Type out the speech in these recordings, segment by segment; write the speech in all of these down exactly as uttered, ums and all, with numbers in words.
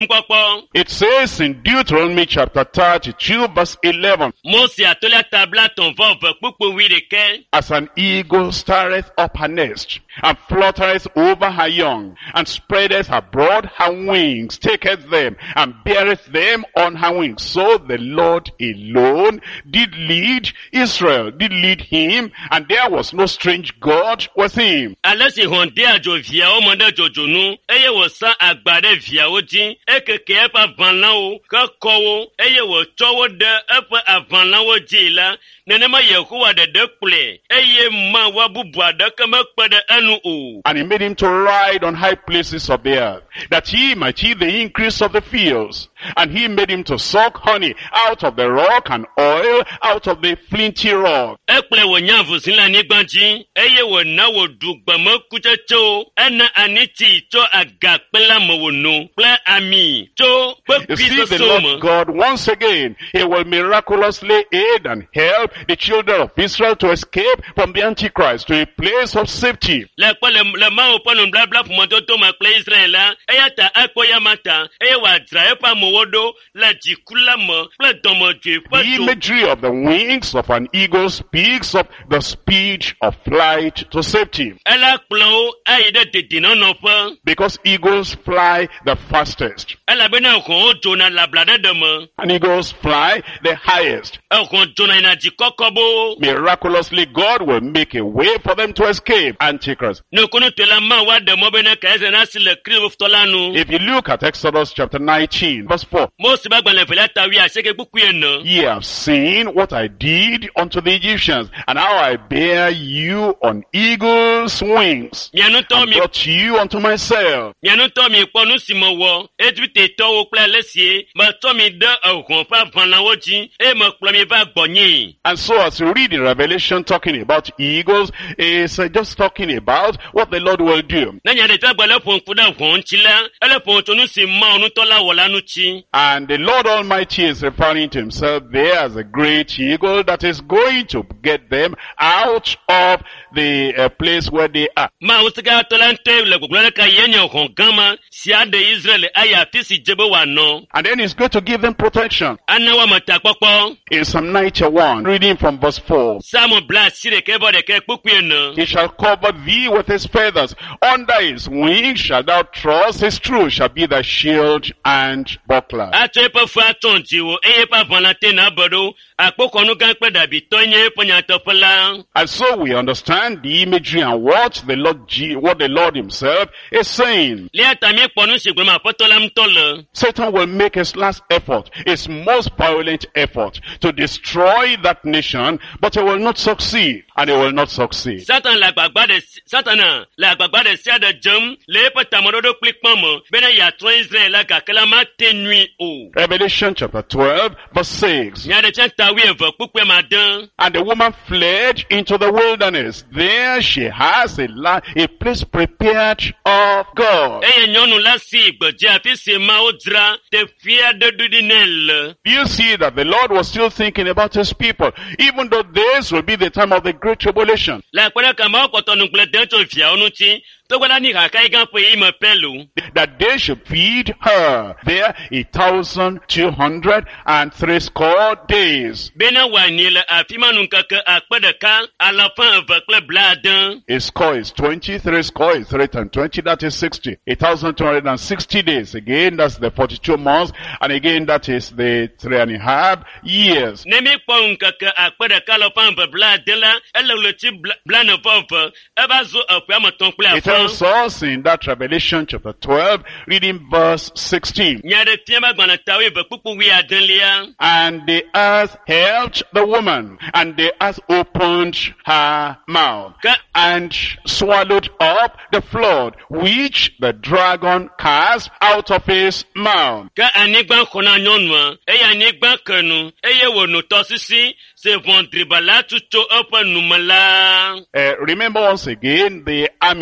nkpɔkpɔ. It says in Deuteronomy chapter thirty-two verse eleven, Mose atolia tabla ton vɔve kpukpu wi ɖeke. as an eagle stirreth up her nest, and fluttereth over her young, and spreadeth abroad her wings, taketh them, and beareth them on her wings. So the Lord alone did lead Israel, did lead him, and there was no strange God with him. Ale si hɔn de adzo viawo me ɖe dzodzonu, eye wòsa agba ɖe viawo dzi, ekeke eƒe aʋalawo, ke kɔ wo, eye wòtsɔ wo ɖe eƒe aʋalawo dzi la, nenema Yehowa ɖeɖe kplɔe, eye mawa bubu aɖeke mekpe ɖe enu o. And he made him to ride on high places of the earth, that he might eat the increase of the fields. And he made him to suck honey out of the rock, and oil out of the flinty rock. Ekplɔe wònya avuzi le anyigba dzi, eye wòna wòɖu gbemekutsetsewo, ena anitsi tso agakpe la me wòno, kple ami tso You kpekui see, the sesẽwo Lord me. God, once again, he will miraculously aid and help the children of Israel to escape from the Antichrist to a place of safety. Le kpɔ le le Mawu ƒe nubabla ƒomedodo me kple Israel la, eya ta ekpɔ yama ta, eye wòadzra eƒe amewo ɖo le dziku la me kple dɔmedzoe ƒe The dzo. imagery of the wings of an eagle speaks of the speed of flight to safety, Ela kplɔ wo ayi ɖe dedienɔnɔƒe, because eagles fly the fastest, elabena hɔ̃wo dzona le ablaɖeɖe me, and eagles fly the highest. ehɔ̃ dzona yina dzikɔkɔ bo. Miraculously, God will make a way for them to escape Antichrist. Nukunu to la Mawu aɖe mɔ bena kaeze nasi le Kristo la nu. If you look at Exodus chapter nineteen, verse four, Mose be agbalẽ evelia ta wi asieke kpukpui ene. ye have seen what I did unto the Egyptians, and how I bear you on eagle's wings, Mia ŋutɔ and mi brought you unto myself. mia ŋutɔ mi kpɔ nu si mewɔ, Egiptetɔwo kple ale sie metsɔ mi ɖe ehɔ̃ ƒe aʋalawo dzi, eye mekplɔ mi va gbɔnyee. And so as you read in Revelation talking about eagles, it's uh, just talking about what the Lord will do. Ne nya ɖe tse gbe le ƒo ŋku ɖe hɔ̃ ŋuti la, ele ƒo ŋutu nu si Mawu ŋutɔ la wɔ la ŋuti. And the Lord Almighty is referring to himself there as a great eagle that is going to get them out of the uh, place where they are. Mawu sika tɔ la ŋutɔ le gbɔgblɔ ɖe ka ye nye hɔ̃ gãma si aɖe Israel ayi afi si dze be wòanɔ. And then he's going to give them protection. Ana woame takpɔkpɔ. In Psalm ninety-one, reading from verse four, Samu bla asi ɖeke vɔ ɖeke kpukpui ene. he shall cover thee with his feathers. Under his wings shalt thou trust. His truth shall be thy shield and buckler. Atsɔ eƒe fu atɔ dziwò, eye eƒe aʋala te na be ɖo. Akpɔkɔnu gã kple ɖabitɔ nye eƒe nyateƒe la. And so we understand the imagery and what the Lord, G- what the Lord himself is saying. Lia ta mi kpɔ nu si gblɔm aƒetɔ la ŋutɔ le. Satan will make his last effort, his most violent effort, to destroy that nation, but he will not succeed, and he will not succeed. Satan le agbagba ɖe si- Satana le agbagba ɖe sia ɖe dzem le eƒe tameɖoɖo kpli kpɔ me bena yeatrɔ Israel la gake la mate nyui o. Revelation chapter twelve, verse six. Nya ɖe tse ta wi eve kpukpui made. And the woman fled into the wilderness. There she has a, la- a place prepared of God. Eye nyɔnu la si gbedze afi si Mawu dzra teƒe aɖe ɖoɖi nɛ le. You see that the Lord was still thinking about his people, even though this will be the time of the great tribulation. Le akpɔ ɖe ka Mawu kpɔtɔ nugblẽ de tso viawo ŋuti, togbɔ la ni haka yi gã ƒe yi me pɛlu. That they should feed her there a thousand two hundred and three score days. Bena wòanyi le afi ma nu ŋkeke akpe ɖeka alafa eve kple blaade. A score is twenty, three score is three times twenty, that is sixty. A thousand two hundred and sixty days. Again, that's the forty-two months, and again, that is the three and a half years. Ne mi kpɔ ŋkeke akpe ɖeka alafa eve blaade la, ele ɣleti blaene-vɔ-eve, eva zo eƒe ame etɔ̃ kple It afã. tells us in that Revelation chapter twelve, reading verse sixteen. Nya ɖe fia be agbalẽtawo eve kpukpu wi adelia. And the earth helped the woman, and the earth opened her mouth, Ka- and swallowed up the flood, which the dragon cast out of his mouth. Ke anyigba xɔ na nyɔnua, eye anyigba ke nu, eye wòno tɔsisi, se vɔ̃driba la tu tso eƒe nu me la. Uh, remember once again the army of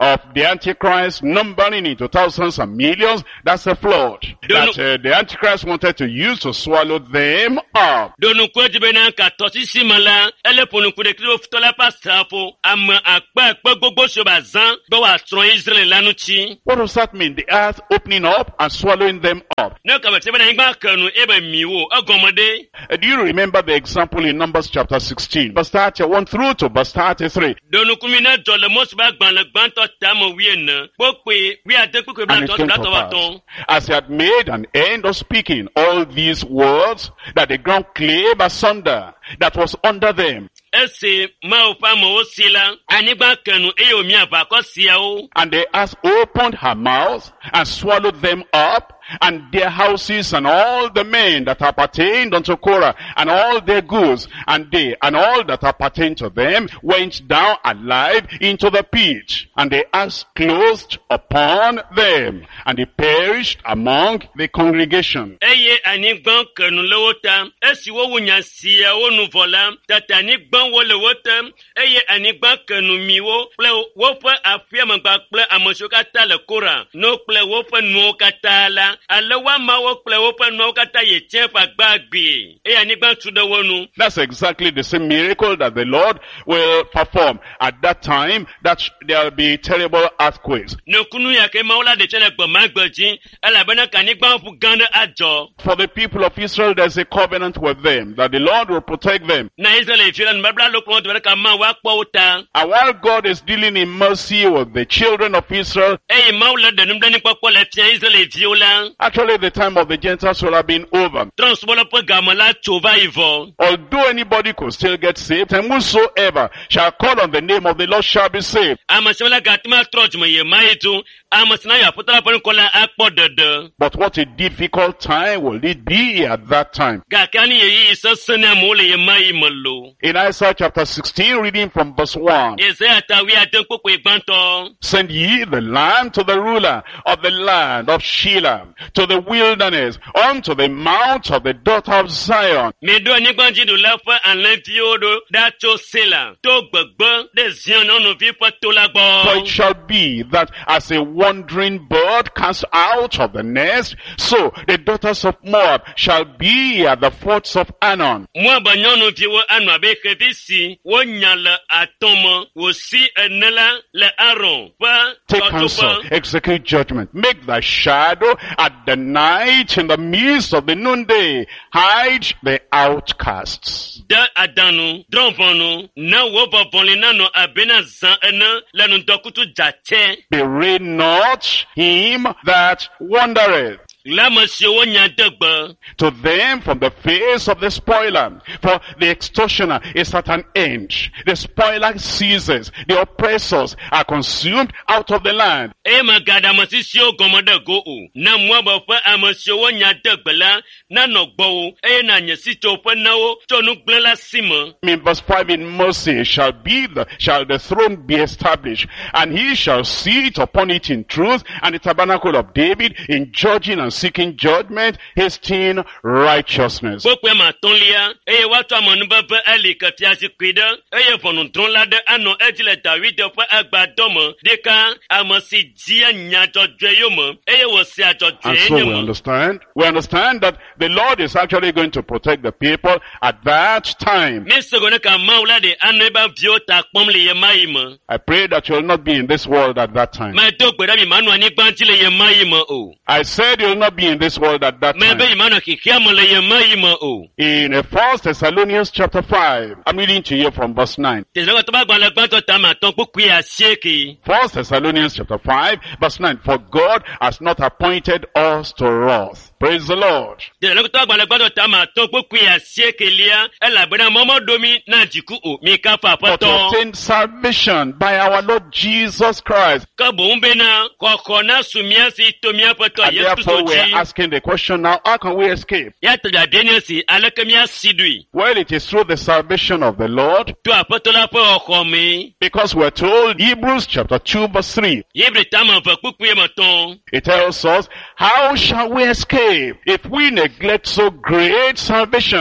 of the Antichrist numbering into thousands and millions, that's a flood that uh, the Antichrist wanted to use to swallow them up. Donu kweji bena ka tosisi mala ele ponu kude kiro futola pasafo ama akpa akpa gbogbo sobazan bo wa tron Israel lanuchi. What does that mean? The earth opening up and swallowing them up. No ka bete bena ngba kanu ebe miwo agomode. Uh, do you remember the example in Numbers chapter sixteen, verse thirty-one through to verse thirty-three? Donu kumina jole mosba gban le gban to tamo wi na. Pope wi ade pope bla And it to came bla to to pass, waton. as he had made an end of speaking all these words, that the ground clave asunder that was under them, Ese ma opa mo osila anigba kanu eyo mi aba ko sia o. and the earth opened her mouth and swallowed them up, and their houses, and all the men that appertained unto Korah, and all their goods, and they and all that appertained to them went down alive into the pit, and the earth closed upon them, and they perished among the congregation. Eye anigba kanu lewota esi wo wunya sia o nu vola tata anigba wo lewota eye anigba kanu miwo ple wo fa afia magba ple amoso kata le Kora no ple wo fa nu kata la alewa ma wo ple wo fa nu kata ye chen fa gbagbe eye anigba tu de wonu. That's exactly the same miracle that the Lord will perform at that time, that there will be terrible earthquakes. No kunu ya ke maula de chele gbo magbaji ala bana kanigba fu ganda ajo. For the people of Israel, there's a covenant with them, that the Lord will protect them. Na Israel firan babla lo ko de ka ma wa po uta. And while God is dealing in mercy with the children of Israel, Eye maula de num dani po le tia Israel viola. actually the time of the Gentiles will have been over. Transbola po gamala chova ivo. Although anybody could still get saved, and whosoever shall call on the name of the Lord shall be saved. Amasela gatima troj mo ye maitu. Amasina ya potala pon kola akpo dede. But what a difficult time will it be at that time. Ga kani ye isa sene mo le ye mai molo. In Isaiah chapter sixteen, reading from verse one, Isaiah ta wi aden popo igbanto. send ye the lamb to the ruler of the land of Shelah, to the wilderness, unto the mount of the daughter of Zion. Me do ni gbanji do la fa anlen fiodo da cho sela. To gbogbo de zion onu fi fa to la For it gbo. shall be that as a wandering bird cast out of the nest, so the daughters of Moab shall be at the forts of Anon. Mo ba nyonu fi wo anu abe kefisi wo nya le atomo wo si enela le Aaron fa Take to counsel, pa. execute judgment, make thy shadow at the night in the midst of the noonday, hide the outcasts. Da adanu dronvonu na wo bobonle na no abena zan ena lenu dokutu jate. Bewray not him that wandereth. La monsieur wo nya degbe. To them from the face of the spoiler. For the extortioner is at an end. The spoiler ceases. The oppressors are consumed out of the land. E magada masisi o gomode go o. Na mo ba fa amasio wo nya degbe la na no gbo o. E na nyesi to fa na wo to nu gble la simo. In verse five, in mercy shall be the, shall the throne be established, and he shall sit upon it in truth, and the tabernacle of David in judging and seeking judgment, hasting righteousness. Pokwe ma tonlia e watu amonu ba ba ali ka fiasi kwida e fonu tron la de ano ejile David fa agbadomo deka amasi dia nya jodwe yomo e wo si ajodwe And so we yomo. understand, we understand that the Lord is actually going to protect the people at that time. Mister gone ka maula de ano ba vio ta pomle ye mai mo. I pray that you will not be in this world at that time. Ma do gbeda mi manu ani gbanjile ye mai mo o. I said you will not be in this world at that Ma be time. manu kikia mo le ye mai mo o. In uh, First Thessalonians chapter five, I'm reading to you from verse nine. Te zo to ba gban le gbanto ta ma ton poku ya sieki. First Thessalonians chapter five, verse nine. For God has not appointed us to wrath. Praise the Lord. Te zo to gban le gbanto ta ma ton poku ya sieki lia e la bena momo domi na jiku o mi ka fa But to poto. obtain salvation by our Lord Jesus Christ. Ka bo mbe na koko na sumia si tomia poto And Yesu therefore Kristo we're ji. asking the question now, how can we escape? Ya to da deni si alekemia sidui. Well, it is through the salvation of the Lord, To apotola po oko mi. because we're told, Hebrews chapter two verse three, Yebre tama fa kuku ye maton. it tells us, how shall we escape if we neglect so great salvation?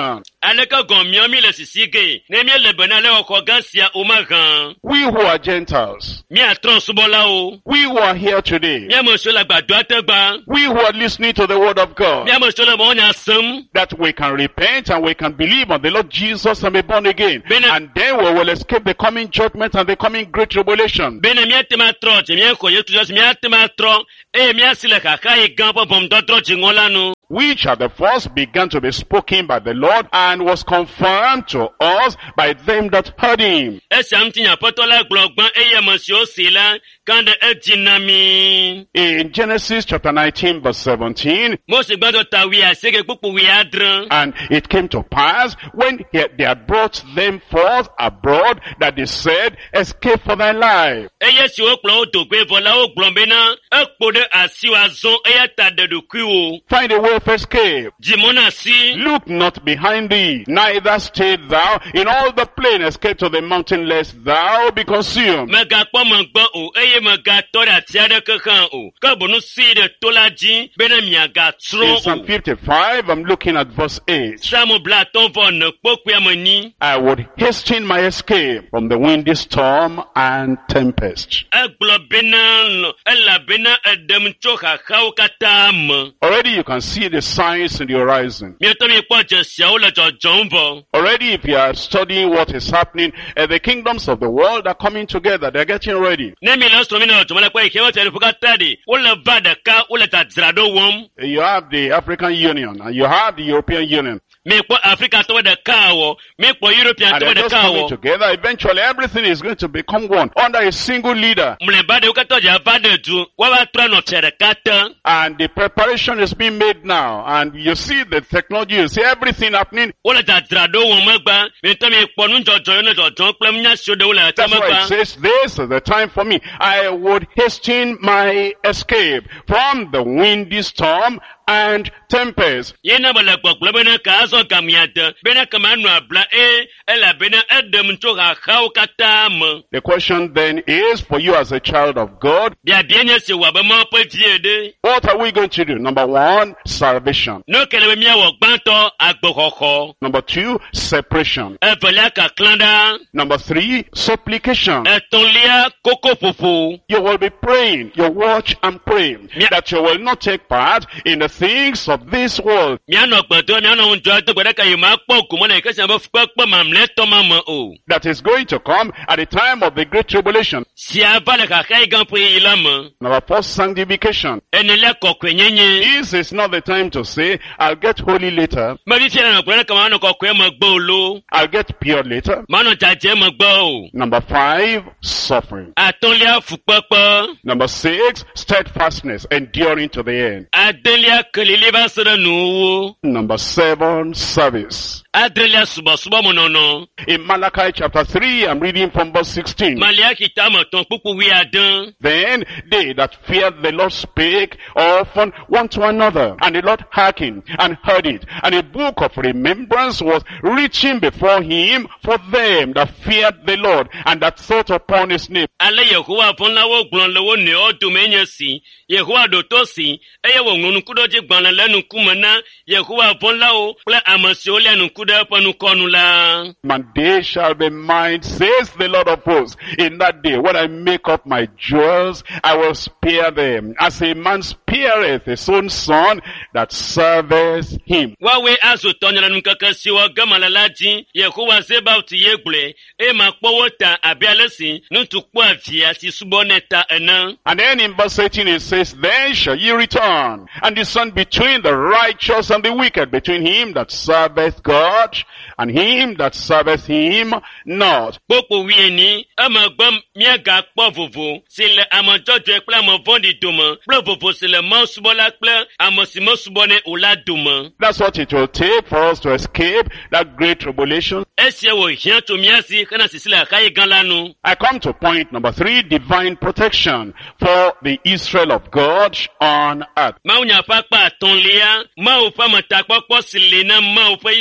aleka gomio mi le sisige ne mi le bena le okogasia umagan. We who are Gentiles, Mi atron subola o. we who are here today, Mi amoso la gbadu atagba. we who are listening to the word of God, Mi amoso le mo nya sam. that we can repent and we can believe on the Lord Jesus and be born again. Bene- And then we will escape the coming judgment and the coming great tribulation. Bene mi atema tro je mi ko yetu just mi atema tro e mi asile kaka e gan po bom dodro jingola nu. Which at the first began to be spoken by the Lord and was confirmed to us by them that heard him. E sam tinya potola glogban e ye mo si o sila kan de e jinami. In Genesis chapter nineteen verse seventeen, Mo se gbado ta wi asege pupu wi adran. and it came to pass when he- they had brought them forth abroad that they said, escape for thy life. Eye si o kplo o to gbe vola o gbon na e kpode asiwa zon e ta de do ku o. Find a way of escape. Jimona si Look not behind thee, neither stay thou in all the plain, escape to the mountain, lest thou be consumed. mega kpɔ me gbɔ o eye mega tɔ ɖe ati aɖe kekeŋ o ke bonu si ɖe to la dzi bena miaga In tsrɔ̃ Psalm o. fifty-five, I'm looking at verse eight. Samu bla atɔ̃ vɔ ne kpɔkpea me nyi. I would hasten my escape from the windy storm and tempest. Egblɔ bena lɔ elabena eɖem tso xaxawo katã me. Already you can see the signs in the horizon. Mietɔ mi kpɔ dzesiawo le dzɔdzɔm vɔ. Already if you are studying what is happening, uh, the kingdoms of the world are coming together. They're getting ready. Ne mi le srɔ̃ mi le dzɔdzɔm le kpɔ yi ke wotɛ ɖeƒe katã ɖi wole va ɖeka wole dzadzraɖo wɔm. You have the African Union and you have the European Union. Mi kpɔ Afrikatɔwo ɖeka wɔ mi kpɔ And Europeantɔwo they're just ɖeka coming wɔ. together. Eventually everything is going to become one under a single leader. Mlɛba ɖewo katã dze ava ɖe du woava trɔ nɔ ƒe ɖeka te. And the preparation is being made now. And you see the technology, you see everything happening. Wole dzadzraɖo wɔm megba, mitɔ mi kpɔ nudzɔdzɔ yiwo le dzɔdzɔm kple nunya siwo ɖewo le ete That's why it megba. says, this is the time for me. I would hasten my escape from the windy storm and tempest. Yena be le gbɔgblɔ bena ka azɔ gamia de, bena kema anu abla e, elabena eɖem tso xaxawo katã me. The question then is for you as a child of God, Biabia nye si wɔ abe Mawu ƒe vie ɖe. what are we going to do? Number one, salvation. Ne ke le be míawɔ gbãtɔ agbexɔxɔ. Number two, separation. Evelia kaklã ɖa. Number three, supplication. Etɔ̃lia kokoƒoƒo. You will be praying, you watch and pray, Yeah. that you will not take part in the things of this world. Míanɔ gbedɔ, míanɔ ŋudzɔ do gbe ɖeka yi ma kpɔ gomɔ le yi ke sia be fukpekpe mamlɛtɔ ma me o. That is going to come at the time of the great tribulation. Sia va le xaxa yi gã ƒe yi la me. Number four, sanctification. Enelia kɔkɔenyenye. This is not the time to say, I'll get holy later, Mevi fia le gbe ɖeka manɔ kɔkɔe me gbe o lo. I'll get pure later. Manɔ dzadze me gbe o. Number five, suffering. Atɔ̃lia fukpekpe. Number six, steadfastness, enduring to the end. Adelia kelili va se ɖe nuwo. Number seven, service. Adrelia subɔsubɔmenɔnɔ. In Malachi chapter three, I'm reading from verse sixteen. Maliaki tame tɔ̃ kpukpu wi ade. Then they that feared the Lord spake often one to another, and the Lord hearkened and heard it. And a book of remembrance was written before him for them that feared the Lord, and that thought upon his name. Ale Yehowa fɔlawo gblɔ le wo nɔewo dome nye si. Yehowa ɖo to si, eye wòŋlɔ nukuɖodzigbalẽ le nukume na Yehowa fɔlawo kple ame siwo lia nuku ɖe eƒe nukɔnu la. And they shall be mine, says the Lord of hosts. In that day, when I make up my jewels, I will spare them, as a man spareth his own son that serveth him. Woawoe azu tɔnyele nukeke siwo gema le la dzi, Yehowa Zebaot ye gblɔe, eye makpɔ wo ta abe ale si ŋutsu kpɔa via si subɔnɛ ta ene. And then in verse eighteen it says, then shall ye return, and discern between the righteous and the wicked, between him that serveth God, and him that serveth him not. Kpokpo wieni, emegbe míagakpɔ vovo si le ame dzɔdzɔe kple ame vɔ̃ɖi dome, kple vovo si le Mawu subɔla kple ame si mesubɔnɛ o la dome. That's what it will take for us to escape that great tribulation. Esia wòhiã tso mía si hena sisi le axayi gã la nu. I come to point number three, divine protection for the Israel of God on earth. Mawu nya ƒe akpa atɔ̃lia, Mawu ƒe ametakpɔkpɔ si le na Mawu ƒe Israel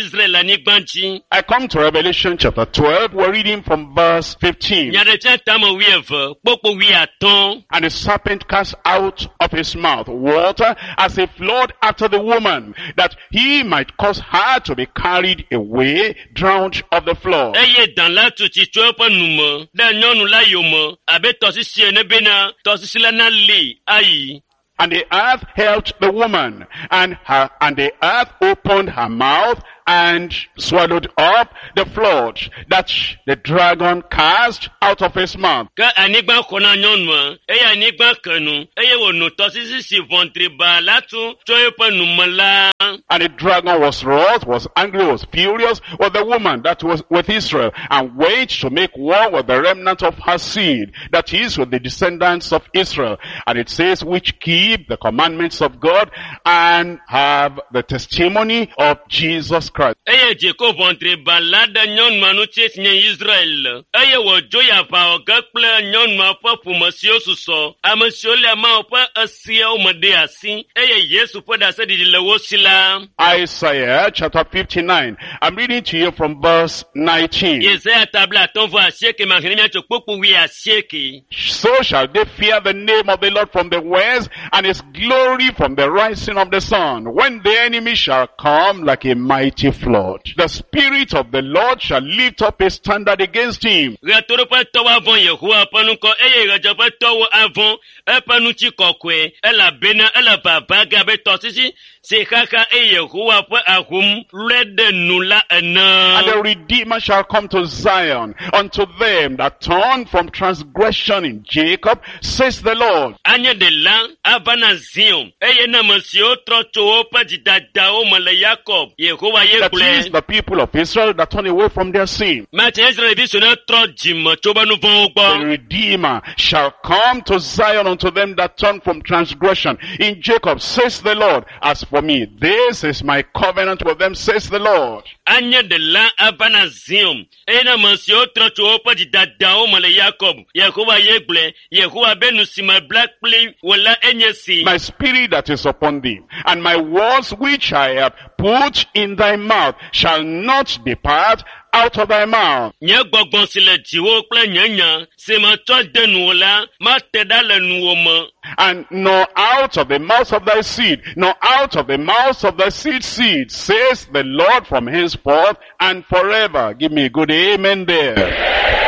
anyigba dzi. I come to Revelation chapter twelve. We're reading from verse fifteen. Nyaɖetsɛ tame wuieve, kpokpo wuiatɔ̃. And the serpent cast out of his mouth water as a flood after the woman, that he might cause her to be carried away, drowned of the flood. Eye dan la tu tsi tso eƒe nu me ɖe nyɔnu la yome abe tɔsisi ene bena tɔsisi la na li ayi. And the earth helped the woman, and her, and the earth opened her mouth and swallowed up the flood that the dragon cast out of his mouth. Ke anyigba xɔ na nyɔnua, eye anyigba ke nu, eye wòno tɔsisi si vɔntri ba la tu tso eƒe nu me la. And the dragon was wroth, was angry, was furious with the woman that was with Israel, and waged to make war with the remnant of her seed, that is, with the descendants of Israel. And it says, which keep the commandments of God and have the testimony of Jesus Christ. Eye dzeko vɔntri ba la ɖe nyɔnua nu tsi nye Israel. Eye wòdzo aʋawɔ ge kple nyɔnua ƒe ƒome siwo susɔ, ame siwo le Mawu ƒe esiawo me ɖe asi, eye Yesu ƒe ɖaseɖiɖi le wo si la. Isaiah chapter fifty-nine. I'm reading to you from verse nineteen. Yesaya tabla atɔ̃ vɔ asieke mahlẽ mia tso kpokpo wi asieke. So shall they fear the name of the Lord from the west, and his glory from the rising of the sun, when the enemy shall come like a mighty flood. The Spirit of the Lord shall lift up a standard against him. Ɣetoɖo ƒe tɔwo avɔ̃ Yehowa ƒe nukɔ, eye ɣedze ƒe tɔwo avɔ̃ eƒe nutsi kɔkɔe, elabena ele vava ge abe tɔsisi si xaxa eye Yehowa ƒe ahom lɔe ɖe nu la ene. And the Redeemer shall come to Zion, unto them that turn from transgression in Jacob, says the Lord. Anye ɖela ava na Zion, eye ne ame siwo trɔ tso woƒe dzidadawo me le Yakob, Yehowa ye That gblɔe. is the people of Israel that turn away from their sin. Mate Israelvi siwo ne trɔ dzime tso be nu vɔ̃wo The gbɔ. Redeemer shall come to Zion unto them that turn from transgression in Jacob, says the Lord. As for me, this is my covenant with them, says the Lord. Anye ɖela ava na Zion, eye ne ame siwo trɔ tso woƒe dzidadawo me le Yakob, Yehowa ye gblɔe. Yehowa be nu si mebla kpli wò la enye si. My spirit that is upon thee, and my words which I have put in thy mouth, shall not depart out of thy mouth. Nye gbɔgbɔ si le dziwò kple nye nya si metsɔ de nuwò la, mate ɖa le nuwò me. And nor out of the mouth of thy seed, nor out of the mouth of thy seed seed, says the Lord, from henceforth and forever. Give me a good amen there.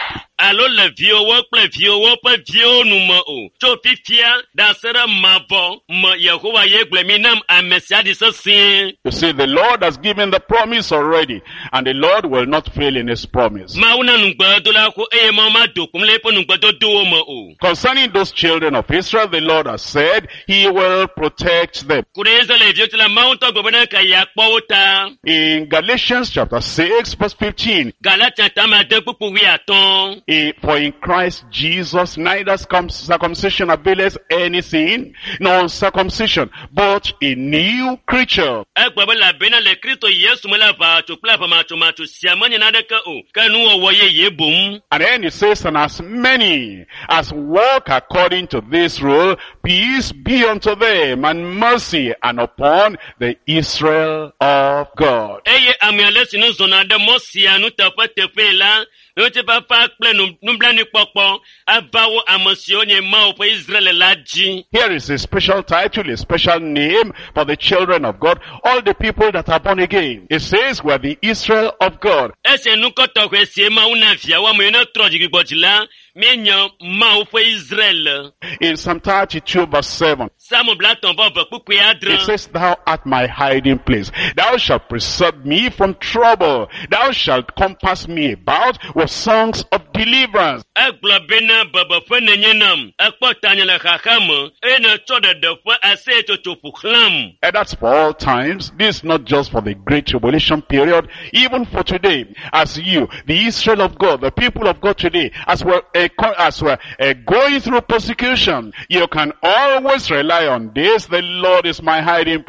Alo le viwowo kple viwowo ƒe viwo nu me o. Tso fifia ɖa se ɖe mavɔ me Yehowa ye gblɔe mi nam ame sia ɖi sesĩe. You see, the Lord has given the promise already, and the Lord will not fail in his promise. Mawu na nugbedola ko eye Mawu ma do kum le eƒe nugbedodowo me o. Concerning those children of Israel, the Lord has said he will protect them. Ku ɖe Israelviwo ti le Mawu ŋutɔ gblɔ be ne ke yeakpɔ wo ta. In Galatians chapter six verse fifteen, Galatia tame ade kpukpu wuiatɔ̃. eh, for in Christ Jesus neither circum- circumcision availeth anything, nor uncircumcision, but a new creature. Egbe be labena le Kristo Yesu me le aʋatso kple aʋamatsomatso sia menye naneke o, ke nuwɔwɔ yeye boŋ. And then it says, and as many as walk according to this rule, peace be unto them, and mercy, and upon the Israel of God. Eye ame ale si nu zɔna ɖe mɔ sia nu teƒe teƒe la, ŋutifafa kple nu- nublanuikpɔkpɔ ava wo ame siwo nye Mawu ƒe Israel la dzi. Here is a special title, a special name for the children of God, all the people that are born again. It says, we're the Israel of God. Ese nukɔ tɔxɛ sie Mawu na viawo ame yiwo ne trɔ dzigbɔdzi la, mienye Mawu ƒe Israel. In Psalm thirty-two verse seven, Samu blatɔ̃ vɔ ve kpukpui it adre. says, thou art my hiding place. Thou shalt preserve me from trouble. Thou shalt compass me about with songs of deliverance. Egblɔ bena bebeƒe nenye nam, ekpɔ tanye le xaxa me, eye nètsɔ ɖeɖe ƒe aseyetsotso ƒo xlãm. And that's for all times. This is not just for the great tribulation period, even for today. As you, the Israel of God, the people of God today, as we're, uh, co- as we're uh, going through persecution, you can always rely on this. The Lord is my hiding place.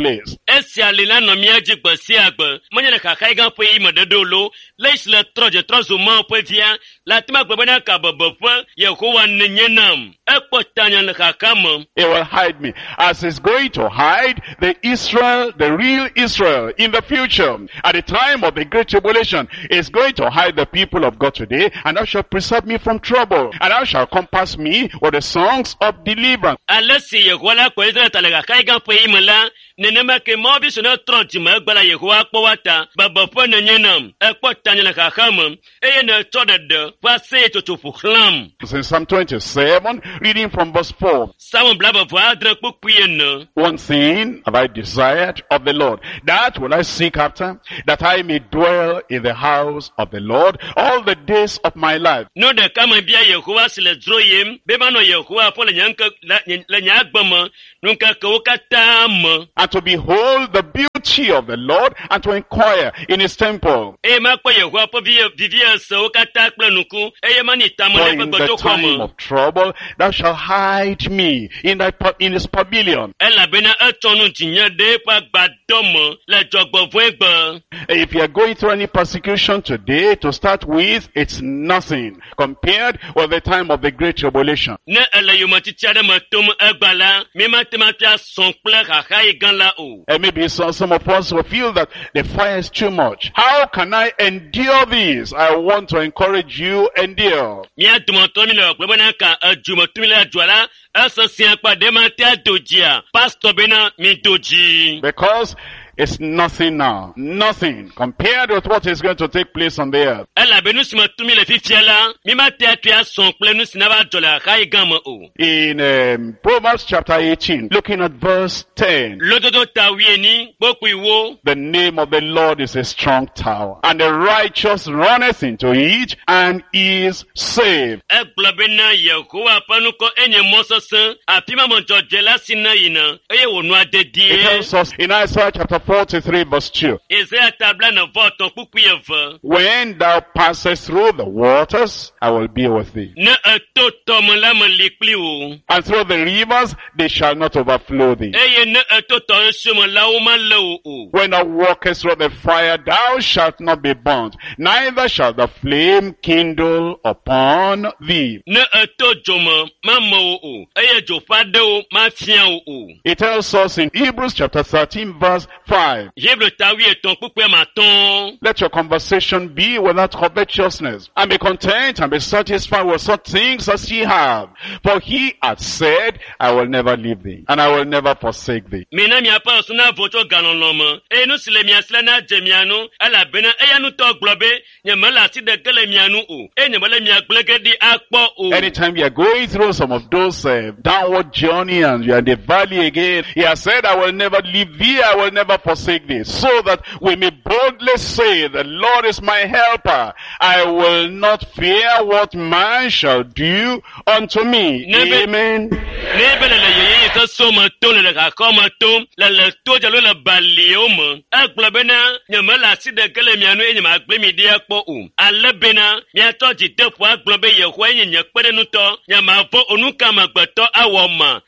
esia le la no mia dzi gbe sia gbe menye le xaxa gã ƒe ime ɖeɖo lo le esi le trɔ dze trɔ zoma ƒe via la tema gbe bena ka bebeƒe Yehowa nenye nam ekpɔ tanya le xaxa me. He will hide me as he's going to hide the Israel, the real Israel in the future. At the time of the great tribulation, he's going to hide the people of God today, and thou shalt preserve me from trouble, and thou shalt compass me with the songs of deliverance. Alesi Yehowa la kɔ Israel ta le xaxa gã ƒe ime la nenema ke ma bi so ne trɔ dzi me egbe la Yehowa kpɔ wa ta bebeƒe nenye nam ekpɔ tanya le xaxa me eye ne tsɔ ɖeɖe ƒe aseye tsotso ƒo xlãm. In Psalm twenty-seven, reading from verse four. Psalm blabeve adre kpukpui ene. One thing have I desired of the Lord, that will I seek after, that I may dwell in the house of the Lord all the days of my life. No ɖeka me bia Yehowa si le dzro yim be manɔ Yehowa ƒe le nye ŋke le nye agbe me nuŋkekewo katã me. And to behold the beauty of the Lord, and to inquire in his temple. Eye makpɔ Yehowa ƒe vivi esewo katã kple nuku eye mani tame For ɖe in eƒe the gbedoxɔ time me. of trouble, thou shalt hide me in thy pa- in his pavilion. Elabena etsɔ nu dzinye ɖe eƒe agbadɔ me le dzɔgbevɔ̃e gbe. If you are going through any persecution today, to start with, it's nothing compared with the time of the great tribulation. Ne ele yometiti aɖe me tom egba la, mi mate ŋu afia sɔ̃ kple xaxa yi gã la o. And maybe some, some of us will feel that the fire is too much. How can I endure this? I want to encourage you, endure. Mia dometɔ mi le gbe bena ka edzumetumi le edzua la, ese sia kpa ɖe mate ado dzia. Pastor bena mi do dzi. Because it's nothing now. Nothing compared with what is going to take place on the earth. Elabe nu si me tumi le fifia la, mi mate atu asɔ̃ kple nu si na va dzɔ le xaxa yi gã me o. In um, Proverbs chapter eighteen, looking at verse ten. Lododo ta wieni, kpokpui wo. The name of the Lord is a strong tower, and the righteous runneth into it, and is saved. Egblɔ bena Yehowa ƒe nukɔ enye mɔ sesẽ, afi ma me dzɔdze la si ne yina, eye wònɔa It dedie. tells us in Isaiah chapter forty-three verse two. Isaiah tabla ne vɔ tɔ̃ kpukpui eve. When thou passest through the waters, I will be with thee. Ne eto tɔme la me li kpli wo. And through the rivers, they shall not overflow thee. Eye ne eto tɔ esio me la wo malé wo o. When thou walkest through the fire, thou shalt not be burnt, neither shall the flame kindle upon thee. Ne eto dzome mame wo o. Eye dzo ƒe aɖewo mafia wo o. It tells us in Hebrews chapter thirteen verse five. Hébreu ta wi etɔ̃ kpukpui amatɔ̃. Let your conversation be without covetousness, and be content and be satisfied with such things as ye have. For he hath said, I will never leave thee, and I will never forsake thee. Mina miaƒe suna vo tso galɔlɔ me. Eye nu si le mia si la na dze mia nu, elabena eya nutɔ gblɔ be nyemele asi ɖeke le mia nu o. Eye nyemele mia gblẽ ge ɖi akpɔ o. Anytime you are going through some of those uh, downward journey and you are in the valley again, he has said, I will never leave thee, I will never forsake thee, so that we may boldly say, the Lord is my helper. I will not fear what man shall do unto me. Nebe- Amen. Nebe le le yeye yi ke so me tom le le xaxɔ me tom le le to dzelo le baliwo me. Egblɔ bena nyemele asi ɖeke le mia nu eye nyemagblẽ mi ɖi akpɔ o. Ale bena miatɔ dzideƒo agblɔ be Yehowa nye nye kpeɖenutɔ, nyemavɔ onukamegbetɔ awɔ ma.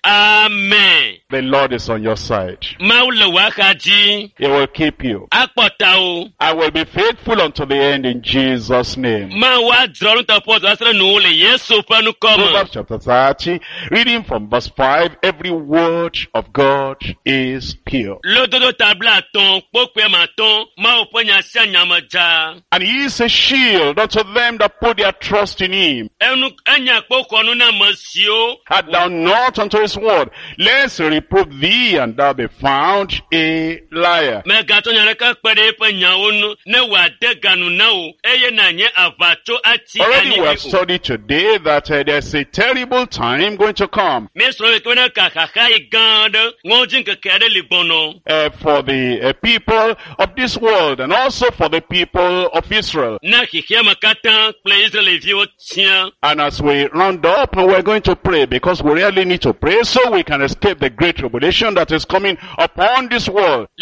Amen. The Lord is on your side. Mawu le wò axadzi. He will keep you. Akpɔ tawò. I will be faithful unto the end in Jesus' name. Mawu adzrɔ nuteƒe zɔ asre nuwo le Yesu ƒe nukɔ me. Proverbs chapter thirty, reading from verse five, every word of God is pure. Lododo tabla atɔ̃ kpokpui amatɔ̃ Mawu ƒe nya sia nya me dza. And he is a shield unto them that put their trust in him. Enu enya kpɔxɔnu na ame siwo. Add thou not unto his word, lest he reprove thee, and thou be found a liar. Megatsɔ nya ɖeke kpe ɖe eƒe nyawo nu ne wòade ganu na wò eye nànye aʋatso ati Already we have anyi o. studied today that uh, there's a terrible time going to come Míesrɔ̃ ɖeke bena ka xaxa yi gã aɖe ŋɔdzi ŋkeke aɖe li gbɔnɔ. uh, for the uh, people of this world, and also for the people of Israel. Na xexea me katã kple Israelviwo tia. And as we round up, we're going to pray, because we really need to pray so we can escape the great tribulation that is coming upon this world.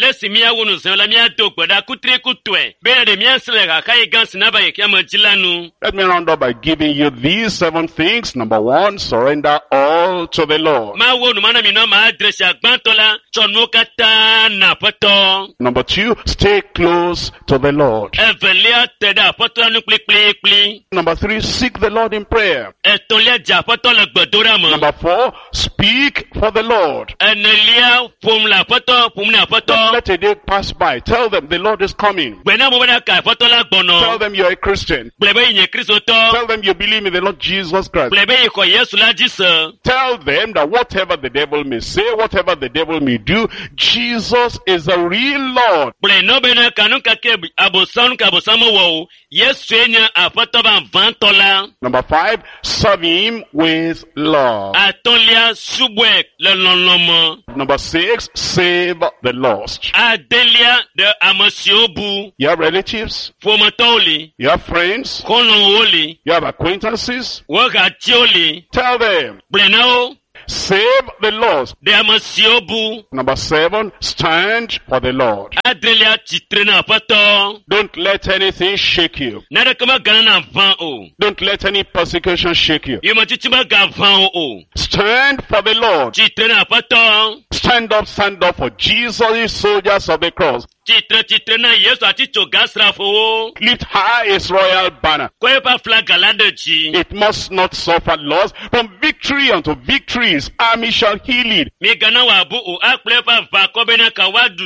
lesi mia wonu zan la mia do gboda kutre kutwe be de mia sele ga kai gans na ba ye kiama jilanu. Let me round up by giving you these seven things. Number one, surrender all to the Lord. Ma wonu mana mi no ma address agbantola chonu kata na poto. Number two, stay close to the Lord. Evelia teda poto nu kli kli kli. Number three, seek the Lord in prayer. Etolia ja poto le gbodora mo. Number four, speak for the Lord. Enelia pum la poto pum na poto. Don't let a day pass by. Tell them the Lord is coming. Gbena mo bana ka poto la gbono. Tell them you're a Christian. Blebe yin Kristo to. Tell them you believe in the Lord Jesus Christ. Blebe ko Yesu la jisa. Tell them that whatever the devil may say, whatever the devil may do, Jesus is the real Lord. Ble no bena kanu ka ke abosan ka abosamo wo. Yesu enya apoto ba vantola. Number five, serve him with love. Atolia subwe le lolomo. Number six, save the lost. Adelia de amosiobu. You have relatives, Fomatoli. you have friends, Kolonoli. you have acquaintances. Wagatioli. Tell them, Blenao. save the lost. De amosiobu. Number seven, stand for the Lord. Adelia chitrena pato. Don't let anything shake you. Nada kama gana na van o. Don't let any persecution shake you. Yuma chichima ga van o. Stand for the Lord. Chitrena pato. Stand up, stand up for Jesus, the soldiers of the cross. Chitra chitrena Yesu ati chogasra fo. Lift high his royal banner. Kwepa flag galade chi. It must not suffer loss. From victory unto victory, his army shall heal it. Mi gana wabu o aklepa va kobena kawadu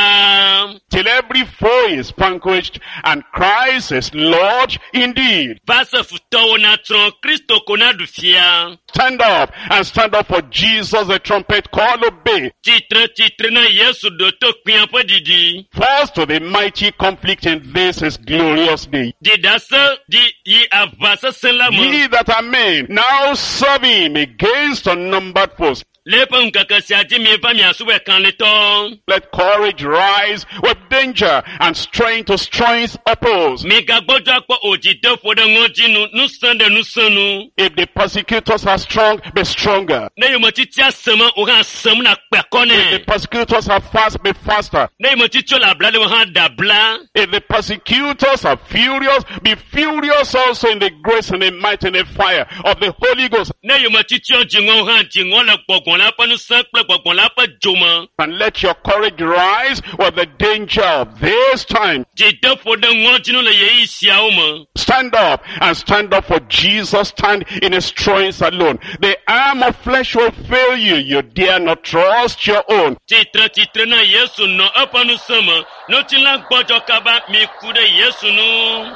jidam. Till every foe is vanquished and Christ is Lord indeed. Vasa futo na tron Kristo konadu fia. Stand up and stand up for Jesus, the trumpet call, obey. Chitra chitrena Yesu do to kwiampo didi. First to the mighty conflict in this his glorious day. Didasa di yi avasa selama. Ye that are men, now serve him against unnumbered foes. Lepa nkakasi ati mi pa mi asuwe kanleton. Let courage rise with danger and strength to strength oppose. Mi gagbojo akpo ojide fodo ngojinu nusande nusanu. If the persecutors are strong, be stronger. Ne yumo titi asema o han asem na If pekone. the persecutors are fast, be faster. Ne yumo titi la bla le han dabla. If the persecutors are furious, be furious also in the grace and the might and the fire of the Holy Ghost. Ne yumo titi o jingo han jingo la gbogbon la pa nu sakple gbogbon la pa joma. And let your courage rise with the danger of this time. Jide fodo ngojinu le ye isia o mo. Stand up and stand up for Jesus. Stand in his strength alone. The arm of flesh will fail you. You dare not trust your own. Chitra chitra na Yesu no apa nu sama. No chila gbojo kaba mi kude Yesu nu.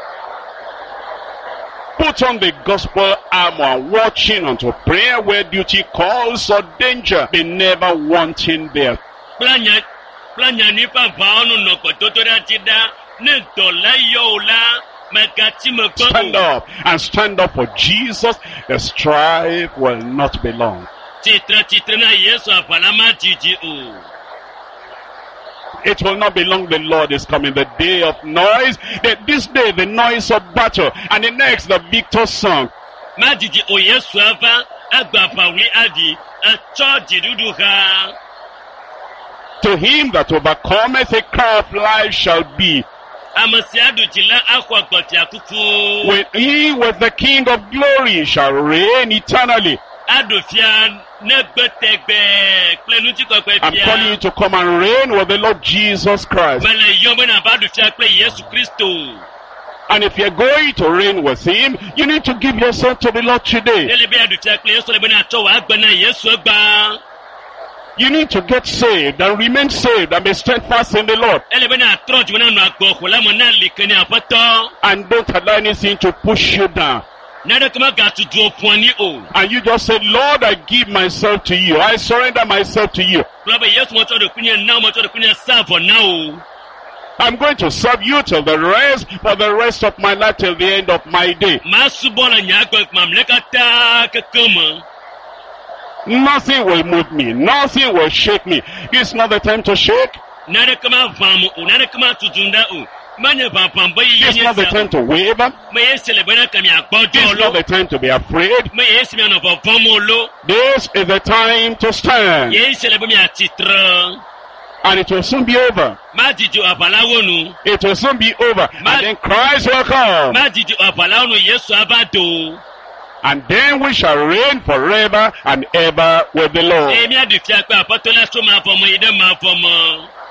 Put on the gospel armor, watching unto prayer where duty calls or danger. Be never wanting there. Planya planya ni pa vaonu no kototora chida. Ne dola yo la. Magati mko. Stand up and stand up for Jesus. The strife will not be long. Chitra chitra na Yesu apalama jiji u. It will not be long. The Lord is coming. The day of noise. The, this day, the noise of battle. And the next, the victor's song. Majiji o Yesu ava. Agba pawi adi. A charge dudu ha. To him that overcometh, a crown of life shall be. Amasiadu jila akwa goti akufu. When he with the King of glory shall reign eternally. Adofia negbetegbe plenuti kokwe I'm fia. calling you to come and reign with the Lord Jesus Christ. Mele yomo na badofia kle Yesu Kristo. And if you're going to reign with him, you need to give yourself to the Lord today. Ele be adofia kle Yesu le bena to wa agba na Yesu agba. You need to get saved and remain saved and be steadfast in the Lord. Ele bena tronji wana no agbo kola mo na likeni apato. And don't allow anything to push you down. Nada kama gatu duo pwani o. And you just say, Lord, I give myself to you. I surrender myself to you. Klobe Yesu mo to de kunya na mo to de kunya savo na o. I'm going to serve you till the rest, for the rest of my life, till the end of my day. Masu bola nyagwa mamleka ta kekema. Nothing will move me. Nothing will shake me. It's not the time to shake. Nada kama vamu o. Nada kama tujunda o. Manya vampamba yi It's not the time to waver. Me yesi le bena kami agbojo It's not lo. the time to be afraid. Me yesi mi anovo vomo lo. This is the time to stand. Yesi le bemi atitra. And it will soon be over. Má dìjọ àbáláwo nù. It will soon be over. Ma- And then Christ will come. Má dìjọ àbáláwo nù Yéṣu abádò. And then we shall reign forever and ever with the Lord. Èmi àdìsí àpẹ àpọ́tọ́lá sọ máa fọmọ, ìdẹ́ máa fọmọ.